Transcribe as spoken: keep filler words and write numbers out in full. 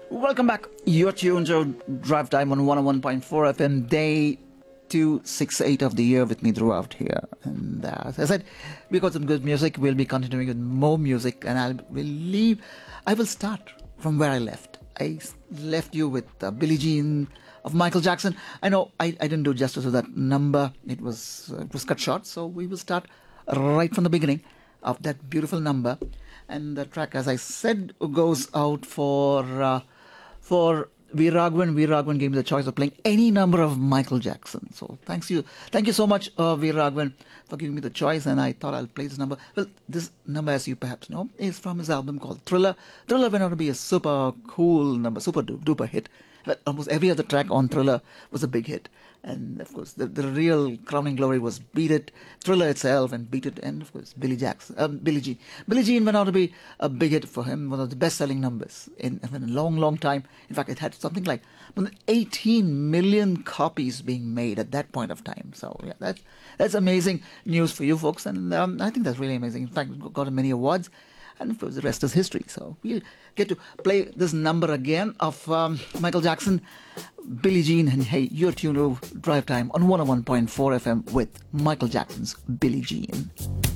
Welcome back. You're tuned to Drive Time on one oh one point four F M, day two sixty-eight of the year with me throughout here. And uh, as I said, we got some good music. We'll be continuing with more music, and I'll will leave. I will start from where I left. I left you with uh, Billie Jean of Michael Jackson. I know I, I didn't do justice to that number. It was uh, it was cut short, so we will start right from the beginning of that beautiful number. And the track, as I said, goes out for uh, for V. Raghavan. V. Raghavan gave me the choice of playing any number of Michael Jackson. So thanks you, thank you so much, uh, V. Raghavan, for giving me the choice. And I thought I'll play this number. Well, this number, as you perhaps know, is from his album called Thriller. Thriller went on to be a super cool number, super duper hit. But almost every other track on Thriller was a big hit. And of course, the, the real crowning glory was Beat It, Thriller itself, and Beat It, and of course, Billy Jackson, um, Billie Jean. Billie Jean went on to be a big hit for him, one of the best-selling numbers in, in a long, long time. In fact, it had something like eighteen million copies being made at that point of time. So yeah, that's that's amazing news for you folks, and um, I think that's really amazing. In fact, it got many awards. And of course, the rest is history. So we'll get to play this number again of um, Michael Jackson, Billie Jean, and hey, you're tuned to Drive Time on one oh one point four F M with Michael Jackson's Billie Jean.